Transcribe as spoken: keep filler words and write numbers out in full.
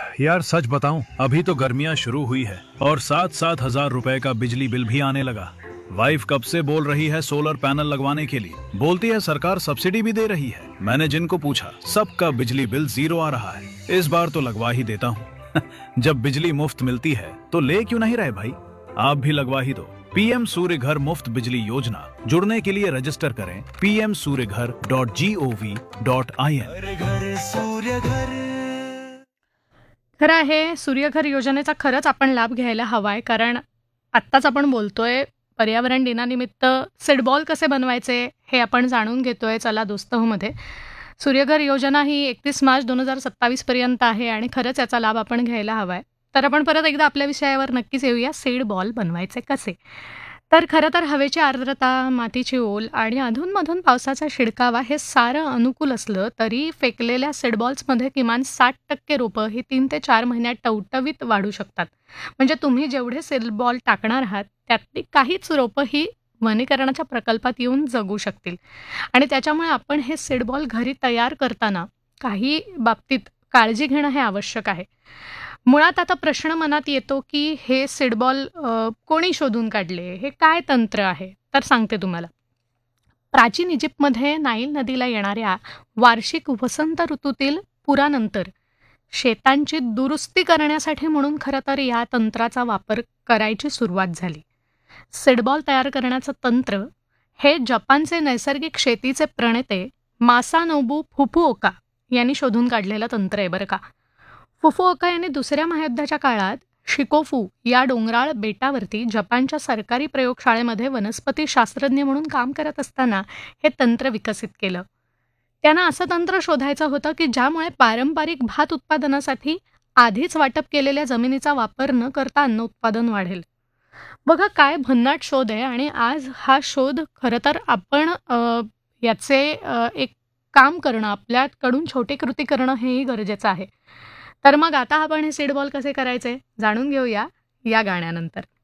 यार सच बताऊं, अभी तो गर्मियां शुरू हुई है और सात सात हजार रुपए का बिजली बिल भी आने लगा। वाइफ कब से बोल रही है सोलर पैनल लगवाने के लिए। बोलती है सरकार सब्सिडी भी दे रही है। मैंने जिनको पूछा सबका बिजली बिल जीरो आ रहा है। इस बार तो लगवा ही देता हूँ। जब बिजली मुफ्त मिलती है तो ले क्यों नहीं रहे भाई, आप भी लगवा ही दो। पीएम सूर्य घर मुफ्त बिजली योजना, जुड़ने के लिए रजिस्टर करें पी एम सूर्य घर dot G O V dot I N. खरं आहे, सूर्यघर योजनेचा खरंच आपण लाभ घ्यायला हवाय, कारण आत्ताच आपण बोलतोय पर्यावरण दिनानिमित्त सीडबॉल कसे बनवायचे हे आपण जाणून घेतोय चला दोस्त हो मध्ये. सूर्यघर योजना ही एकतीस मार्च दोन हजार सत्तावीस पर्यंत आहे आणि खरंच याचा लाभ आपण घ्यायला हवाय. तर आपण परत एकदा आपल्या विषयावर नक्कीच येऊया, सीड बॉल बनवायचे कसे. तर खरं तर हवेची आर्द्रता, मातीची ओल आणि अधूनमधून पावसाचा शिडकावा हे सारं अनुकूल असलं तरी फेकलेल्या सीडबॉल्समध्ये किमान साठ टक्के रोपं ही तीन ते चार महिन्यात टवटवीत वाढू शकतात. म्हणजे तुम्ही जेवढे सीडबॉल टाकणार आहात त्यातली काहीच रोपं ही वनीकरणाच्या प्रकल्पात येऊन जगू शकतील. आणि त्याच्यामुळे आपण हे सीडबॉल घरी तयार करताना काही बाबतीत काळजी घेणं हे आवश्यक आहे. मुळात आता प्रश्न मनात येतो की हे सीडबॉल अ, कोणी शोधून काढले, हे काय तंत्र आहे. तर सांगते तुम्हाला. प्राचीन इजिप्तमध्ये नाईल नदीला येणाऱ्या वार्षिक वसंत ऋतूतील पुरानंतर शेतांची दुरुस्ती करण्यासाठी म्हणून खरं तर या तंत्राचा वापर करायची सुरुवात झाली. सीडबॉल तयार करण्याचं तंत्र हे जपानचे नैसर्गिक शेतीचे प्रणेते मासानोबू फुफुओका यांनी शोधून काढलेलं तंत्र आहे बरं का. फुफुओका यांनी दुसऱ्या महायुद्धाच्या काळात शिकोफू या डोंगराळ बेटावरती जपानच्या सरकारी प्रयोगशाळेमध्ये वनस्पती शास्त्रज्ञ म्हणून काम करत असताना हे तंत्र विकसित केलं. त्यांना असं तंत्र शोधायचं होतं की ज्यामुळे पारंपरिक भात उत्पादनासाठी आधीच वाटप केलेल्या जमिनीचा वापर न करता अन्न उत्पादन वाढेल. बघा काय भन्नाट शोध आहे. आणि आज हा शोध खरं तर आपण अ, याचे अ, एक काम करणं, आपल्याकडून छोटी कृती करणं हेही गरजेचं आहे. तर मग आता आपण हे सीडबॉल कसे करायचे जाणून घेऊया या गाण्यानंतर.